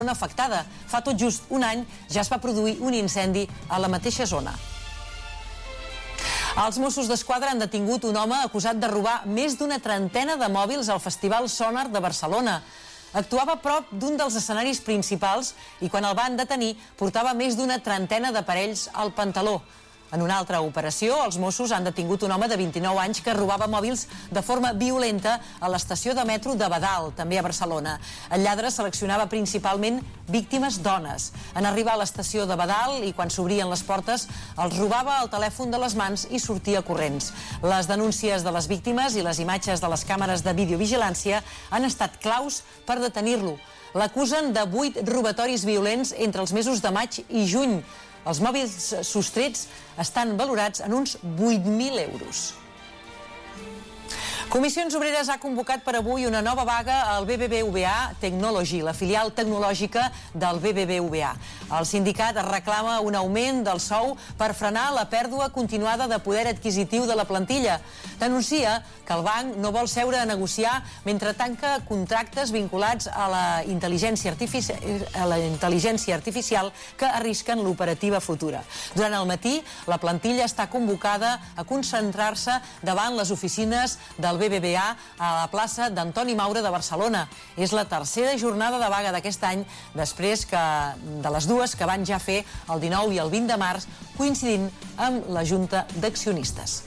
afectada. Fa tot just un any ja es va produir un incendi a la mateixa zona. Els Mossos d'Esquadra han detingut un home acusat de robar més d'una trentena de mòbils al Festival Sonar de Barcelona. Actuava a prop d'un dels escenaris principals i quan el van detenir portava més d'una trentena d'aparells al pantaló. En una altra operació, els Mossos han detingut un home de 29 anys que robava mòbils de forma violenta a l'estació de metro de Badal, també a Barcelona. El lladre seleccionava principalment víctimes dones. En arribar a l'estació de Badal i quan s'obrien les portes, els robava el telèfon de les mans i sortia corrents. Les denúncies de les víctimes i les imatges de les càmeres de videovigilància han estat claus per detenir-lo. L'acusen de 8 robatoris violents entre els mesos de maig i juny. Els mòbils sostrets estan valorats en uns 8.000 euros. Comissions Obreres ha convocat per avui una nova vaga al BBVA Technology, la filial tecnològica del BBVA. El sindicat reclama un augment del sou per frenar la pèrdua continuada de poder adquisitiu de la plantilla. Denuncia que el banc no vol seure a negociar mentre tanca contractes vinculats a la intel·ligència artificial que arrisquen l'operativa futura. Durant el matí, la plantilla està convocada a concentrar-se davant les oficines del BBVA a la plaça d'Antoni Maura de Barcelona. És la tercera jornada de vaga d'aquest any, després de les dues que van ja fer el 19 i el 20 de març, coincidint amb la Junta d'Accionistes.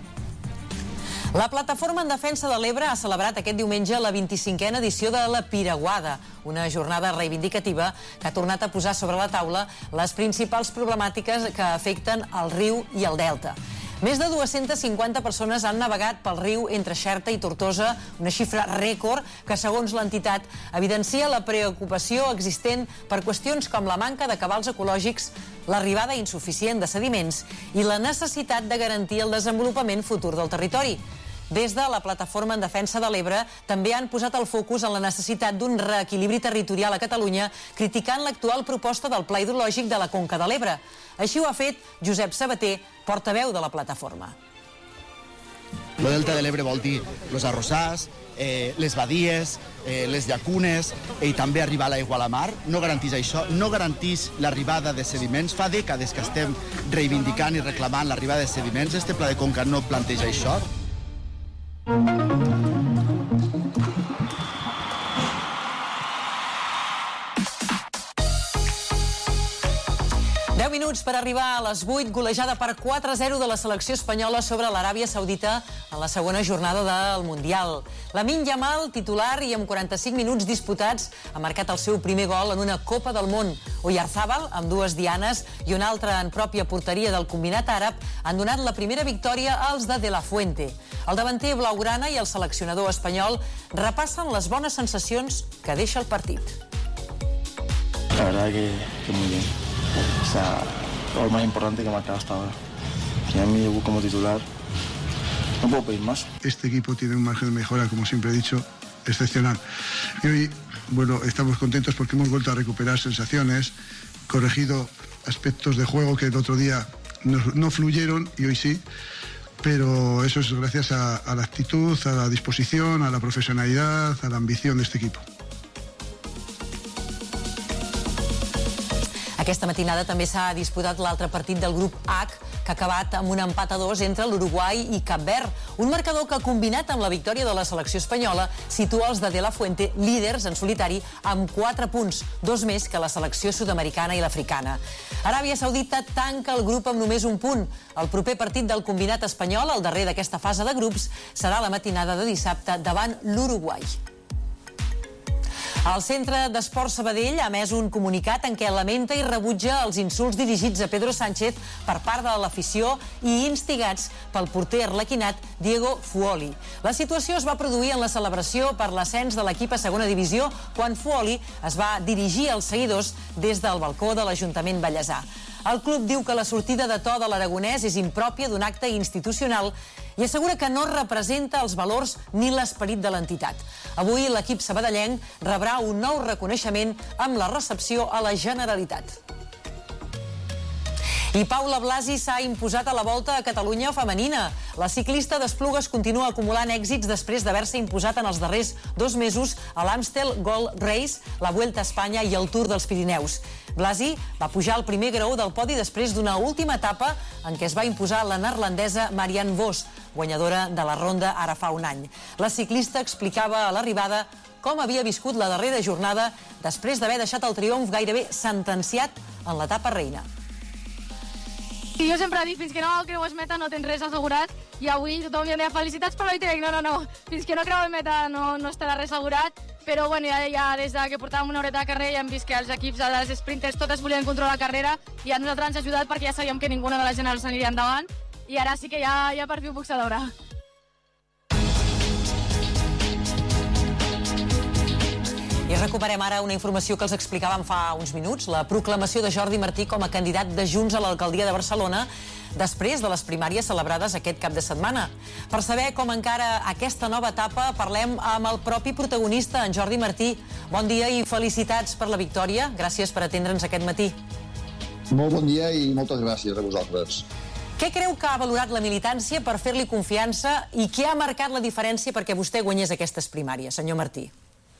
La Plataforma en Defensa de l'Ebre ha celebrat aquest diumenge la 25a edició de la Piraguada, una jornada reivindicativa que ha tornat a posar sobre la taula les principals problemàtiques que afecten el riu i el delta. Més de 250 persones han navegat pel riu entre Xerta i Tortosa, una xifra rècord que, segons l'entitat, evidencia la preocupació existent per qüestions com la manca de cabals ecològics, l'arribada insuficient de sediments i la necessitat de garantir el desenvolupament futur del territori. Des de la Plataforma en Defensa de l'Ebre també han posat el focus en la necessitat d'un reequilibri territorial a Catalunya, criticant l'actual proposta del Pla Hidrològic de la Conca de l'Ebre. Així ho ha fet Josep Sabater, portaveu de la plataforma. El delta de l'Ebre vol dir els arrossars, les badies, les llacunes i també arribar l'aigua a la mar. No garanteix això, no garanteix l'arribada de sediments. Fa dècades que estem reivindicant i reclamant l'arribada de sediments. Este Pla de Conca no planteja això. 10 minuts per arribar a les 8, golejada per 4-0 de la selecció espanyola sobre l'Aràbia Saudita en la segona jornada del Mundial. Lamine Yamal, titular i amb 45 minuts disputats, ha marcat el seu primer gol en una Copa del Món. Oyarzábal, amb 2 dianes i una altra en pròpia porteria del combinat àrab, han donat la primera victòria als de la Fuente. El davanter blaugrana i el seleccionador espanyol repassen les bones sensacions que deixa el partit. La verdad que muy bien. O sea, lo más importante que he marcado hasta ahora. Y a mí debut como titular, no puedo pedir más. Este equipo tiene un margen de mejora, como siempre he dicho, excepcional. Y hoy, bueno, estamos contentos porque hemos vuelto a recuperar sensaciones, corregido aspectos de juego que el otro día no fluyeron y hoy sí. Pero eso es gracias a la actitud, a la disposición, a la profesionalidad, a la ambición de este equipo. Aquesta matinada també s'ha disputat l'altre partit del grup H, que ha acabat amb un empat a 2 entre l'Uruguai i Cap Verd. Un marcador que, combinat amb la victòria de la selecció espanyola, situa els de la Fuente líders en solitari amb 4 punts, 2 més que la selecció sud-americana i l'africana. Aràbia Saudita tanca el grup amb només un punt. El proper partit del combinat espanyol, el darrer d'aquesta fase de grups, serà la matinada de dissabte davant l'Uruguai. El Centre d'Esports Sabadell ha emès un comunicat en què lamenta i rebutja els insults dirigits a Pedro Sánchez per part de l'afició i instigats pel porter arlequinat Diego Fuoli. La situació es va produir en la celebració per l'ascens de l'equip a segona divisió quan Fuoli es va dirigir als seguidors des del balcó de l'Ajuntament Vallèsà. El club diu que la sortida de to de l'aragonès és impròpia d'un acte institucional i assegura que no representa els valors ni l'esperit de l'entitat. Avui l'equip sabadellenc rebrà un nou reconeixement amb la recepció a la Generalitat. I Paula Blasi s'ha imposat a la Volta a Catalunya femenina. La ciclista d'Esplugues continua acumulant èxits després d'haver-se imposat en els darrers 2 mesos a l'Amstel Gold Race, la Vuelta a Espanya i el Tour dels Pirineus. Blasi va pujar al primer graó del podi després d'una última etapa en què es va imposar la neerlandesa Marianne Vos, guanyadora de la ronda ara fa un any. La ciclista explicava a l'arribada com havia viscut la darrera jornada després d'haver deixat el triomf gairebé sentenciat en l'etapa reina. I jo sempre dic, fins que no creues meta no tens res assegurat, i avui tothom em deia felicitats, però jo dic, no, fins que no creues meta no estarà res assegurat, però bueno, ja des que portàvem una horeta de carrer ja hem vist que els equips, les sprinters, totes volien controlar la carrera, i a nosaltres ens ha ajudat perquè ja sabíem que ninguna de les generals aniria endavant, i ara sí que ja per fi ho puc celebrar. I recuperem ara una informació que els explicàvem fa uns minuts, la proclamació de Jordi Martí com a candidat de Junts a l'alcaldia de Barcelona després de les primàries celebrades aquest cap de setmana. Per saber com encara aquesta nova etapa, parlem amb el propi protagonista, en Jordi Martí. Bon dia i felicitats per la victòria. Gràcies per atendre'ns aquest matí. Molt bon dia i moltes gràcies a vosaltres. Què creu que ha valorat la militància per fer-li confiança i què ha marcat la diferència perquè vostè guanyés aquestes primàries, senyor Martí?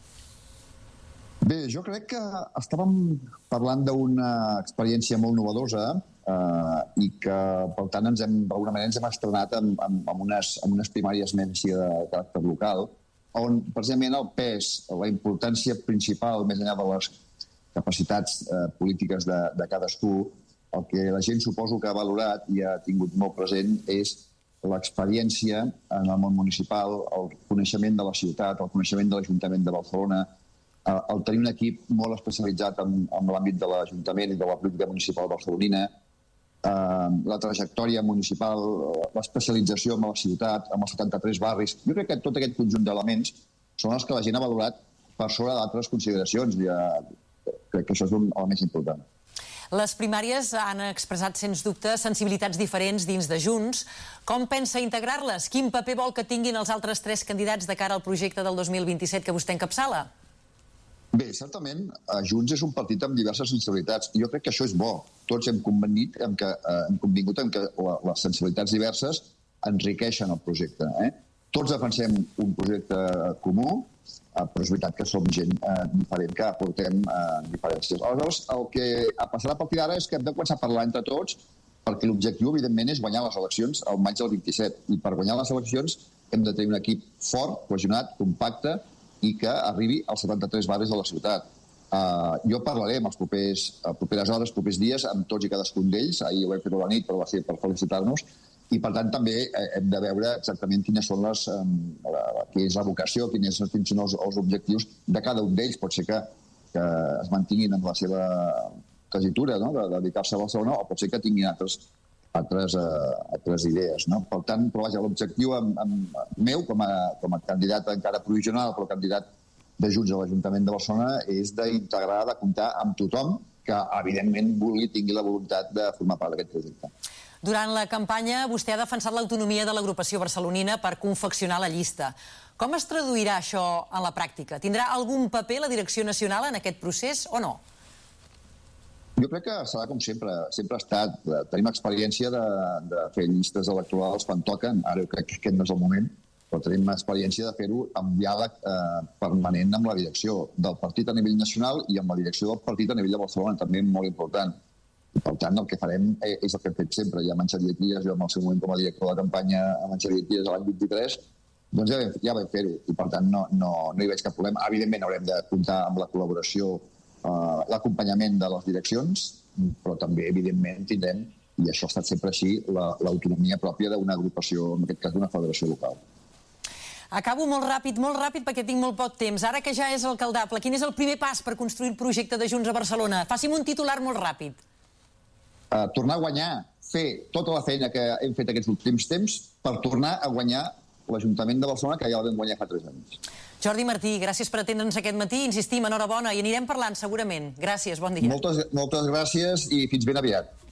Bé, jo crec que estàvem parlant d'una experiència molt novedosa i que, per tant, d'alguna manera ens hem estrenat amb unes primàries més de caràcter local, on precisament el pes, la importància principal, més enllà de les capacitats polítiques de cadascú, el que la gent suposo que ha valorat i ha tingut molt present és l'experiència en el món municipal, el coneixement de la ciutat, el coneixement de l'Ajuntament de Barcelona, el tenir un equip molt especialitzat en l'àmbit de l'Ajuntament i de la política municipal barcelonina, la trajectòria municipal, l'especialització en la ciutat, amb els 73 barris. Jo crec que tot aquest conjunt d'elements són els que la gent ha valorat per sobre d'altres consideracions. Crec que això és el més important. Les primàries han expressat, sens dubte, sensibilitats diferents dins de Junts. Com pensa integrar-les? Quin paper vol que tinguin els altres 3 candidats de cara al projecte del 2027 que vostè encapçala? Bé, certament, Junts és un partit amb diverses sensibilitats i jo crec que això és bo. Tots hem convingut en que les sensibilitats diverses enriqueixen el projecte. Tots defensem un projecte comú, però és veritat que som gent diferent, que aportem diferències. Aleshores, el que passarà a partir d'ara és que hem de començar a parlar entre tots, perquè l'objectiu, evidentment, és guanyar les eleccions al maig del 27. I per guanyar les eleccions hem de tenir un equip fort, cohesionat, compacte, i que arribi als 73 barris de la ciutat. Jo parlaré en les properes hores, propers dies, amb tots i cadascun d'ells. Ahir ho hem fet a la nit, però va ser per felicitar-nos. I, per tant, també hem de veure exactament quines són què és la vocació, quins són els objectius de cada un d'ells. Pot ser que es mantinguin en la seva tesitura, no?, de dedicar-se a Barcelona, o pot ser que tinguin altres idees. No? Per tant, però vaja, l'objectiu meu, com a candidat encara provisional, però candidat de Junts a l'Ajuntament de Barcelona, és d'integrar, de comptar amb tothom que, evidentment, tingui la voluntat de formar part d'aquest projecte. Durant la campanya, vostè ha defensat l'autonomia de l'agrupació barcelonina per confeccionar la llista. Com es traduirà això en la pràctica? Tindrà algun paper la direcció nacional en aquest procés o no? Jo crec que serà com sempre. Sempre ha estat. Tenim experiència de fer llistes electorals quan toquen. Ara crec que aquest no és el moment, però tenim experiència de fer-ho amb diàleg permanent amb la direcció del partit a nivell nacional i amb la direcció del partit a nivell de Barcelona, també molt important. I, per tant, el que farem és el que hem fet sempre. Ja amb en Xavier Trias, jo en el seu moment com a director de la campanya amb en Xavier Trias l'any 23, doncs ja vam fer-ho. I, per tant, no hi veig cap problema. Evidentment, haurem de comptar amb la col·laboració, l'acompanyament de les direccions, però també, evidentment, tindrem, i això ha estat sempre així, l'autonomia pròpia d'una agrupació, en aquest cas d'una federació local. Acabo molt ràpid, perquè tinc molt poc temps. Ara que ja és alcaldable, quin és el primer pas per construir el projecte de Junts a Barcelona? Faci'm un titular molt ràpid. Tornar a guanyar, fer tota la feina que hem fet aquests últims temps per tornar a guanyar l'Ajuntament de Barcelona, que ja el vam guanyar fa 3 anys. Jordi Martí, gràcies per atendre'ns aquest matí. Insistim, enhorabona, i anirem parlant segurament. Gràcies, bon dia. Moltes gràcies i fins ben aviat.